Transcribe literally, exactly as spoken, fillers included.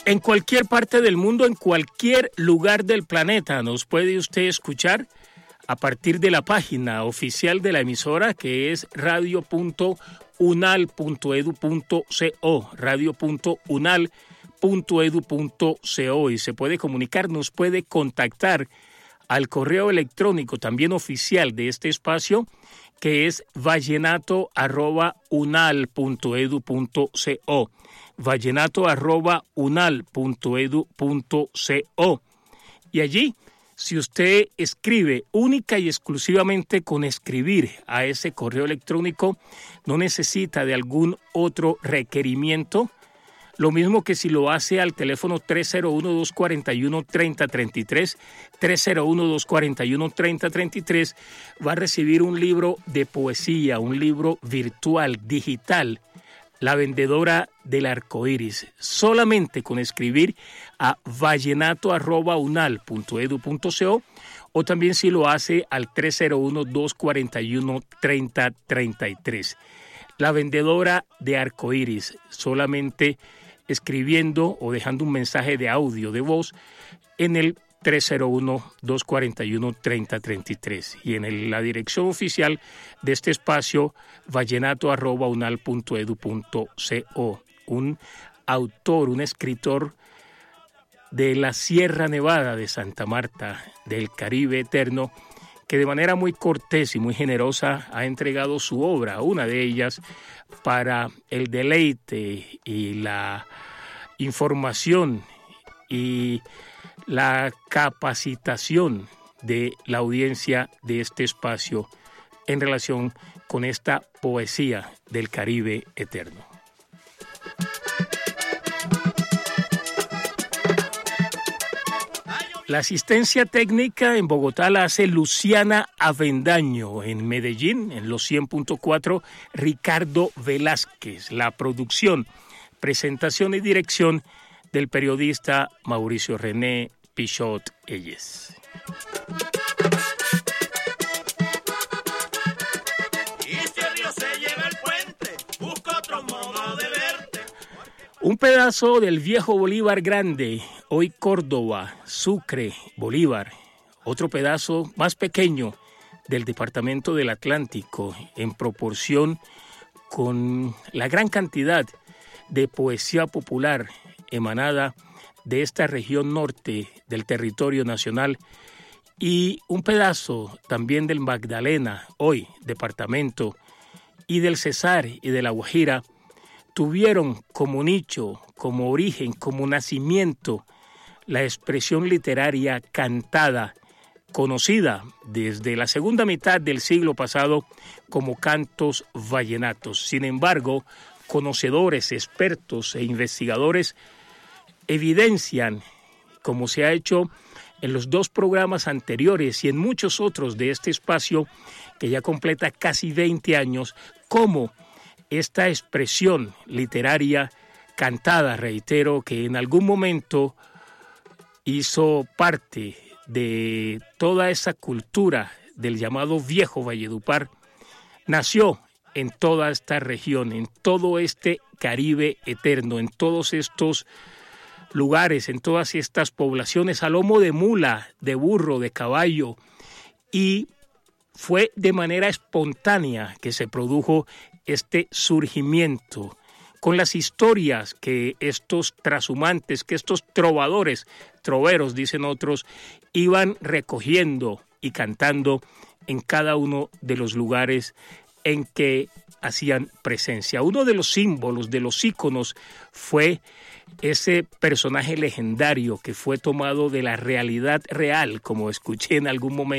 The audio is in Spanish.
En cualquier parte del mundo, en cualquier lugar del planeta, nos puede usted escuchar a partir de la página oficial de la emisora, que es radio punto unal punto edu punto co, radio punto unal punto edu punto co, y se puede comunicar, nos puede contactar al correo electrónico también oficial de este espacio, que es vallenato arroba unal punto edu punto co, vallenato arroba unal punto edu punto co. Y allí, si usted escribe única y exclusivamente con escribir a ese correo electrónico, no necesita de algún otro requerimiento. Lo mismo que si lo hace al teléfono tres cero uno, dos cuatro uno, tres cero tres tres, tres cero uno, dos cuatro uno, tres cero tres tres, va a recibir un libro de poesía, un libro virtual, digital, La vendedora del arcoíris, solamente con escribir a vallenato arroba unal punto edu punto co, o también si lo hace al tres cero uno, dos cuatro uno, tres cero tres tres. La vendedora de arcoíris, solamente escribiendo o dejando un mensaje de audio, de voz, en el tres cero uno, dos cuatro uno, tres cero tres tres, y en el, la dirección oficial de este espacio, vallenato arroba unal punto edu punto co. Un autor, un escritor de la Sierra Nevada de Santa Marta, del Caribe eterno, que de manera muy cortés y muy generosa ha entregado su obra, una de ellas, para el deleite y la información y la capacitación de la audiencia de este espacio en relación con esta poesía del Caribe eterno. La asistencia técnica en Bogotá la hace Luciana Avendaño, en Medellín, en los cien punto cuatro, Ricardo Velázquez. La producción, presentación y dirección del periodista Mauricio René Pichot Eyes. Y si el río se lleva el puente, busca otro modo de verte. Un pedazo del viejo Bolívar Grande, hoy Córdoba, Sucre, Bolívar. Otro pedazo más pequeño del departamento del Atlántico, en proporción con la gran cantidad de poesía popular emanada de esta región norte del territorio nacional, y un pedazo también del Magdalena, hoy departamento, y del Cesar y de la Guajira, tuvieron como nicho, como origen, como nacimiento, la expresión literaria cantada, conocida desde la segunda mitad del siglo pasado como cantos vallenatos. Sin embargo, conocedores, expertos e investigadores evidencian, como se ha hecho en los dos programas anteriores y en muchos otros de este espacio, que ya completa casi veinte años, cómo esta expresión literaria cantada, reitero, que en algún momento hizo parte de toda esa cultura del llamado viejo Valledupar, nació en toda esta región, en todo este Caribe eterno, en todos estos lugares, en todas estas poblaciones, a lomo de mula, de burro, de caballo, y fue de manera espontánea que se produjo este surgimiento, con las historias que estos trashumantes, que estos trovadores, troveros, dicen otros, iban recogiendo y cantando en cada uno de los lugares en que hacían presencia. Uno de los símbolos, de los íconos, fue ese personaje legendario que fue tomado de la realidad real, como escuché en algún momento,